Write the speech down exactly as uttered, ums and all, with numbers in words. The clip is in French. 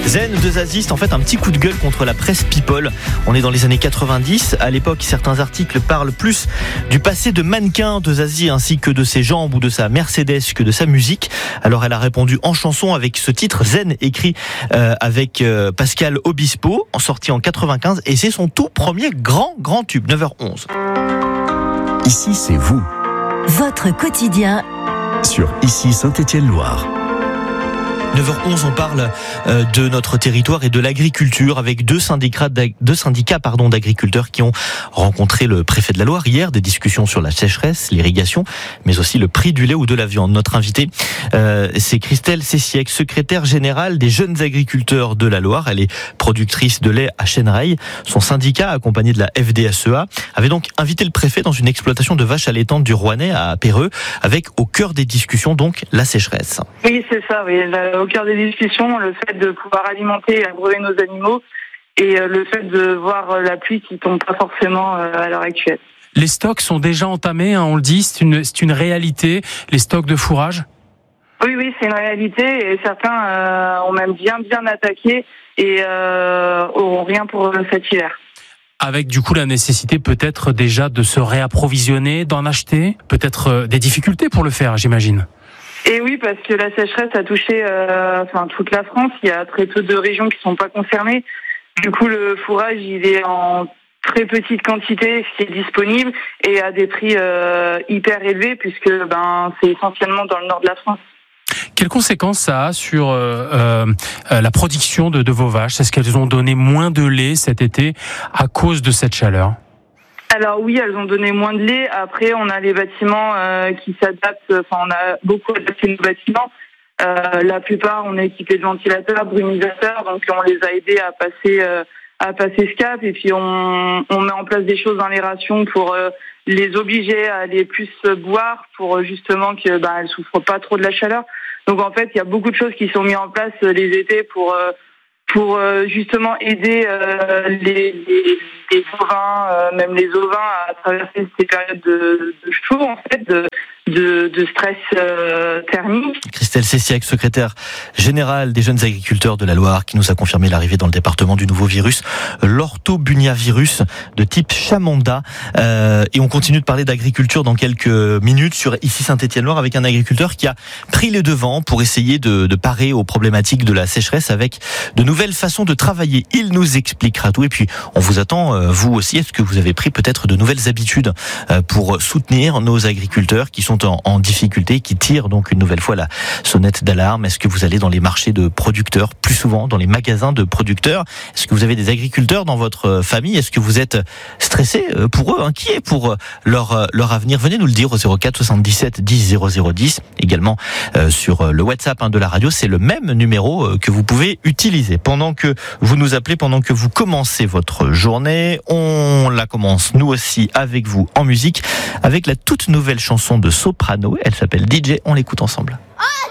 Zen de Zazie, c'est en fait un petit coup de gueule contre la presse people. On est dans les années quatre-vingt-dix. À l'époque, certains articles parlent plus du passé de mannequin de Zazie ainsi que de ses jambes ou de sa Mercedes que de sa musique. Alors elle a répondu en chanson avec ce titre Zen, écrit euh, avec euh, Pascal Obispo, sorti en quatre-vingt-quinze, et c'est son tout premier grand grand tube. neuf heures onze. Ici c'est vous. Votre quotidien Sur Ici Saint-Étienne-Loire. neuf heures onze, on parle euh, de notre territoire et de l'agriculture avec deux syndicats, deux syndicats pardon, d'agriculteurs qui ont rencontré le préfet de la Loire hier. Des discussions sur la sécheresse, l'irrigation, mais aussi le prix du lait ou de la viande. Notre invitée, euh, c'est Christelle Cessiec, secrétaire générale des jeunes agriculteurs de la Loire. Elle est productrice de lait à Chênereille. Son syndicat, accompagné de la F D S E A, avait donc invité le préfet dans une exploitation de vaches allaitantes du Rouennais à Péreux, avec au cœur des discussions donc la sécheresse. Oui, c'est ça, oui. La... Au cœur des discussions, le fait de pouvoir alimenter et abreuver nos animaux et le fait de voir la pluie qui tombe pas forcément à l'heure actuelle. Les stocks sont déjà entamés, hein, on le dit, c'est une, c'est une réalité, les stocks de fourrage. Oui, oui, c'est une réalité et certains euh, ont même bien bien attaqué et euh, auront rien pour cet hiver. Avec du coup la nécessité peut-être déjà de se réapprovisionner, d'en acheter, peut-être des difficultés pour le faire, j'imagine. Et oui, parce que la sécheresse a touché euh, enfin, toute la France. Il y a très peu de régions qui sont pas concernées. Du coup, le fourrage, il est en très petite quantité, ce qui est disponible, et à des prix euh, hyper élevés, puisque ben c'est essentiellement dans le nord de la France. Quelles conséquences ça a sur euh, euh, la production de, de vos vaches ? Est-ce qu'elles ont donné moins de lait cet été à cause de cette chaleur ? Alors oui, elles ont donné moins de lait. Après, on a les bâtiments euh, qui s'adaptent. Enfin, on a beaucoup adapté nos bâtiments. Euh, la plupart, on est équipés de ventilateurs, brumisateurs, donc on les a aidés à passer euh, à passer ce cap. Et puis on, on met en place des choses dans les rations pour euh, les obliger à aller plus boire, pour justement que bah, elles souffrent pas trop de la chaleur. Donc en fait, il y a beaucoup de choses qui sont mises en place les étés pour euh, pour euh, justement aider euh, les, les, les ovins, euh, même les ovins, à traverser ces périodes de, de chaud, en fait, de, de, de stress euh, thermique. Christelle Cessiec, secrétaire générale des jeunes agriculteurs de la Loire, qui nous a confirmé l'arrivée dans le département du nouveau virus, l'orthobuniavirus de type Chamanda. Euh, et on continue de parler d'agriculture dans quelques minutes sur Ici Saint-Étienne-Loire avec un agriculteur qui a pris les devants pour essayer de, de parer aux problématiques de la sécheresse avec de nouvelles façons de travailler. Il nous expliquera tout. Et puis, on vous attend, euh, vous aussi. Est-ce que vous avez pris peut-être de nouvelles habitudes euh, pour soutenir nos agriculteurs qui sont en, en difficulté, qui tirent donc une nouvelle fois la sonnette d'alarme? Est-ce que vous allez dans les marchés de producteurs plus souvent, dans les magasins de producteurs? Est-ce que vous avez des agriculteurs dans votre famille? Est-ce que vous êtes stressé pour eux, inquiet pour leur, leur avenir? Venez nous le dire au zéro quatre soixante-dix-sept dix zéro zéro dix. Également euh, sur le WhatsApp hein, de la radio, c'est le même numéro euh, que vous pouvez utiliser. Pendant que vous nous appelez, pendant que vous commencez votre journée, on la commence nous aussi avec vous en musique, avec la toute nouvelle chanson de Soprano. Elle s'appelle D J, on l'écoute ensemble. Oh